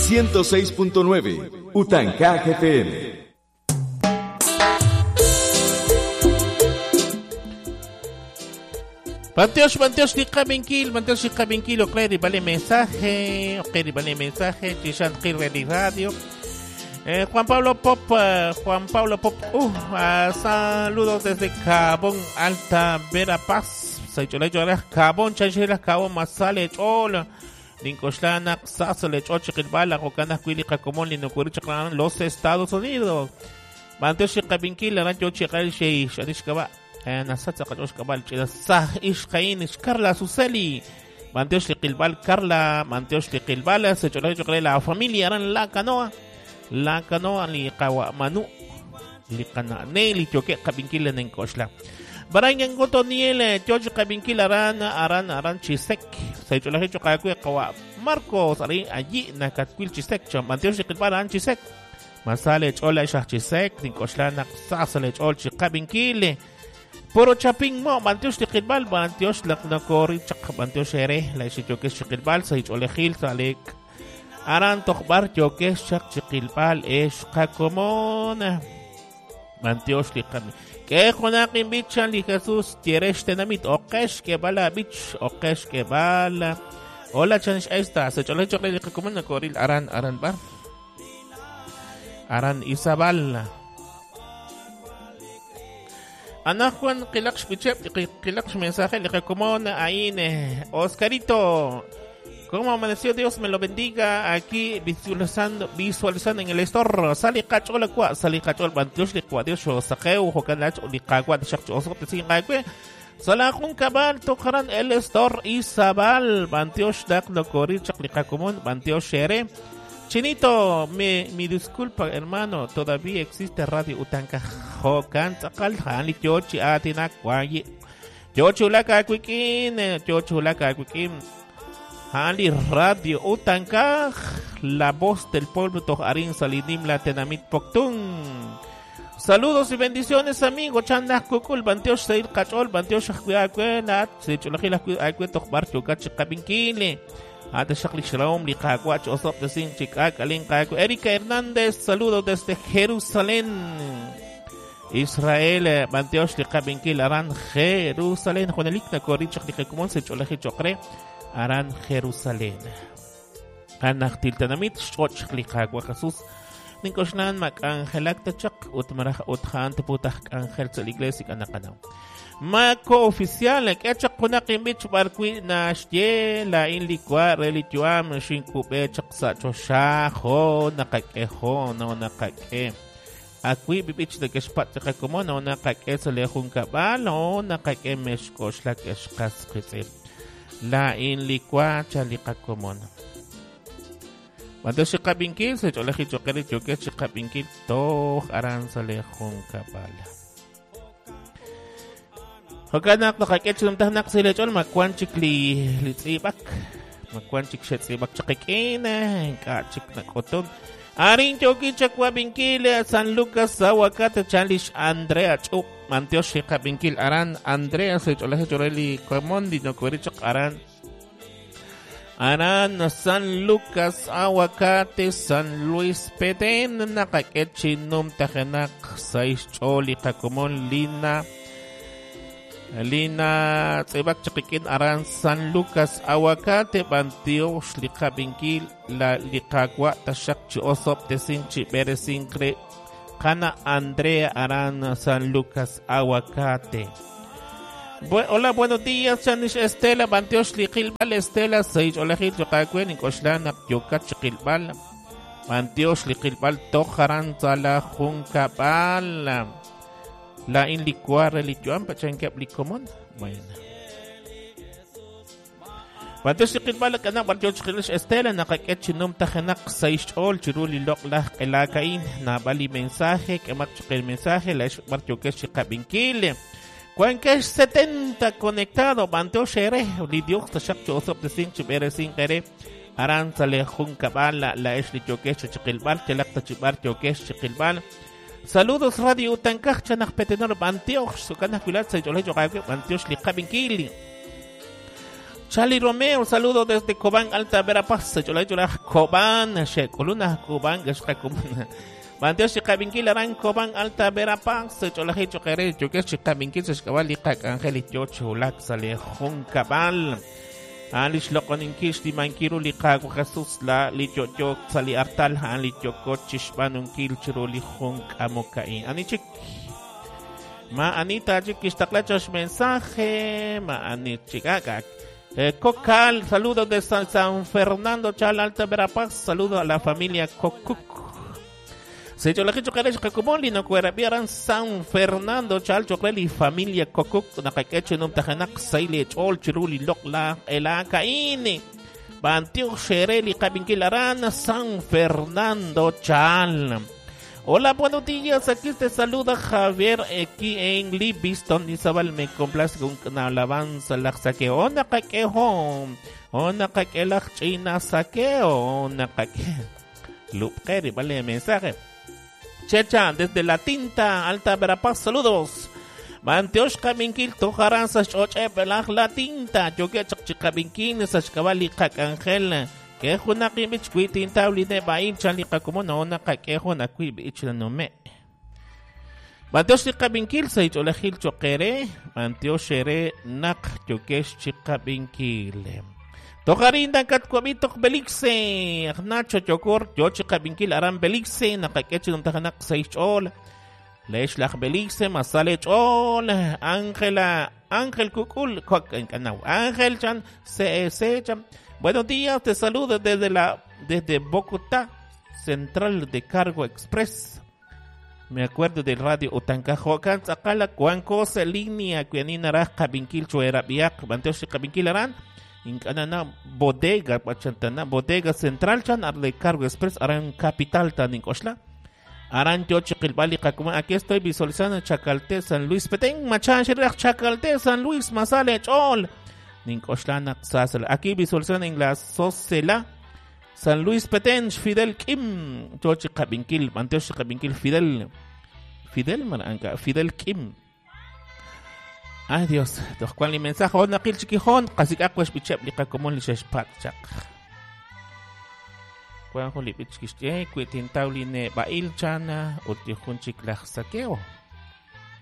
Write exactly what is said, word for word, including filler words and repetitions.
ciento seis punto nueve, Utancaj F M. Manteos, Manteos, di Cabenquil, Manteos di Cabenquil, Ocleri, vale mensaje, Ocleri, vale mensaje, Chishan Kireli Radio. Eh, Juan Pablo Pop, uh, Juan Pablo Pop, uh, uh, saludos desde Cabón, Alta Verapaz, Saichola Llora, Cabón, Chanchela, Cabón, Masale, Chola, Lincoshlana, Sasole, Chochilbala, Rocana, Quilica, Comón, Linocuricha, los Estados Unidos. Manteos di Cabenquil, Rancho Chical, Shei, Shadishkaba. Nasatsa Kajosh Kabal Sah Ishkain Carla Suseli Manteos Liqilbal Carla Manteos Liqilbal se chola chola la familia eran la canoa la canoa li qawa manu li kana ne li choque Cabenquil en Koshla Barangan goto niel choch Cabenquil aran aran aran chisek se chola chola qawa Marcos ari allí na katquil chisek Manteos Liqilbal aran chisek masale chola shah chisek en Koshla na sasale chol Cabenquil Puro chaping mo, Manteos de Kilbal, Manteos lak na kori, chak Manteos ere, la isi jokes chikilbal, sa ich olehil, sa alik. Aran tokbar jokes chak chikilbal, es kakomon. Manteos de kami. Kaya kunakin bichan li Jesus, tieres tenamit, okesh ke bala, bich, okesh ke bala. Hola, chanish esta, sa ich olehil chokle li kakomon na koril, aran, aran bar. Aran Isabal. Anak Juan Kilaksh Pichep, Kilaksh mensaje, le recomiendo ahí, Oscarito. ¿Cómo amaneció? Dios me lo bendiga. Aquí visualizando, visualizando en el store. Sali Cachol, Qua, Sali Cachol, Bantush, de Quadios, Sakeu, Hokanach, Unicagua, de Shachoso, de Singaque. Salakun Cabal, tocarán el store Isabal, Bantush, Dak, Locori, Chaklica Común, Bantush, Shere. Chinito, me, mi disculpa, hermano, todavía existe Radio Utancaj. Jocan, Takal, Hanli, Yochi, Atinak, Wayi. Yochulaka, Quikin, Yochulaka, Quikin. Hanli, Radio Utancaj, la voz del pueblo, Tojarin, Salinim, la Tenamit, Poctun. Saludos y bendiciones, amigo. Chandak, Kukul, Banteos, Seil, Cachol, Banteos, Shakuakuenat, Sechulakila, Akuetok, Barcho, Cachicabinkile. Ate Shakli Shalom, Licaguach, Osop de Sin Chicac, Alin Caco, Erika Hernández, saludos desde Jerusalén, Israel, Manteos de Cabenquil, Aran, Jerusalén, Juanelicna, Corichak, de Jacumón, Secholaje Chocre, Aran, Jerusalén. Anak Tiltanamit, Shoch, Licagua, Jesús, Nicoshnan, Mac Angelak, Tachak, Utmarach, Uthan, Teputach, Angel, la iglesia, Anacanao. Mako oficial que echa kunakin bich barqui na shye la in likwa relituam shinku bechak sa chosha ho nakakeho no nakake akwi bibich de kespat ka como no nakake sa lehun kabal no nakake meshkosh la keshkas khitse la in likwa chalika komon Mando si Cabenquil se cholehi chokeri choke si Cabenquil to aran sa lehun kabal Hokanak nakakit sumtahnak sila chol makwanchik li litsibak makwanchik siya tsibak chakikina kachik na koton arin choki chakwa Cabenquil San Lucas Aguacate Chalish Andrea Chup Manteos si Cabenquil aran Andrea sa cholahe choreli komondi no korichok aran aran San Lucas Aguacate San Luis Petén nakakit sinum tahanak sa choli kakomon lina Lina Tsibak Chakikin Aran San Lucas Aguacate Bantios li Cabenquil la Licagua Tashak Chi Osop de Sinchi Bere Sincre Kana Andrea Aran San Lucas Aguacate. Bu Hola, buenos días, Chanish Estela Bantios Liquilbal Estela Seij Olejit Yokakuen Inkoshlan Yokat Chikilbal Bantios Liquilbal Tojaran Sala Juncabal La in licuar religión pachangkap likomon. Bueno. Bantos sikilbal kana barjo chikilis Estela nakakit sinum tahanak sa ishol chiruli loklah kelakain na bali mensaje kemat chikil mensaje la barjo kesh Cabenquil. Cuenques setenta conectado Bantos ere lidiok tashak chosop de sin chibere sin kere aran sale juncabal la la esh lijokesh chikilbal telak tachibar jokesh chikilbal. Saludos Radio Utancaj Chanaj Petenor Banteos Sukanaj Kulat Sayolay Jogaque Banteos li Cabenquil Charlie Romeo, saludo desde Cobán, Alta Verapaz. Yo la he hecho la Cobán, she, coluna Cobán, que es la comuna. Manteo si Cabinkil Aran Cobán, Alta Verapaz. Yo la he hecho que yo que es Cabinkil, se escabal y Cac Angelit Yocho, Laxale, Juncabal. Alish Loconin Kish, di Mankiru, Licago, Jesús, la Licho Yok, Sali Artal, Alicho Cochis, Banun Kilchiro, Lijunk, Amokai. Anichik. Ma Anita, Chiquistaklachos, mensaje, Ma Anichigagak. Eh, Cocal, saludos de San, San Fernando, Chal, Alta Verapaz, saludo a la familia Cocuc. Se yo la que chocares Cacumoli, no cuerabieran San Fernando, Chal, Chocreli, familia Cocuc, Nakakecho, Num Tajanak, Saile, Chol, Chiruli, Lokla, Elakaini, Bantiu, Shereli, Cabinquilarana, San Fernando, Chal. Hola, buenos días, aquí te saluda Javier, aquí en Livingston, Isabel, me complace con una alabanza, la saqueo, ona caquejo, ona caquela china saqueo, ona caque. Lupkeri, vale, mensaje. Checha, desde la tinta, Alta Verapaz, saludos. Manteosh Kabinkil, tojaran sa choche, pelaj la tinta, yo que chakabinkil, sa chkabali kakangel. Que es una quimich cuitin tabli de bain chalika como no una caquejo na cuibich la nome. Manteos chicabinkil se hizo la gil choquere, manteos shere nak choquesh chicabinkil. Tojarinda catcuabito belixe, nacho chocor, yo chicabinkil aran belixe, nakakechi un tajanak seich ol. Lesh lach belixe, masalech ol, Ángela, Ángel Kukul, kok en canau, Ángel chan, se se chan. Buenos días, te saludo desde la desde Bogotá, Central de Cargo Express. Me acuerdo del radio Utancajocan, Zacala, Cuancose, línea, Cuanina Raja, Binkil, Chuera, Biak, Banteos, Cabinquilarán, Incanana, Bodega, Pachantana, Bodega Central, Chan, Arle Cargo Express, Aran Capital, Tanincosla, Aran Yochiquilbali, Cacuma. Aquí estoy visualizando Chacalte, San Luis, Petén, Machan, Shirach, Chacalte, San Luis, Masale, Chol. Aquí visualizan en la Sosela San Luis Petén, Fidel Kim, George Cabinkil, Manteo Cabinkil, Fidel, Fidel Maranca, Fidel Kim. Ay Dios, dos cual ni mensaje, o nakil chiquijón, casi que acues pichep, ni como li shespatchak. Cuando li pichkiste, cuitin tauline bail chana, o tijun chiklach saqueo.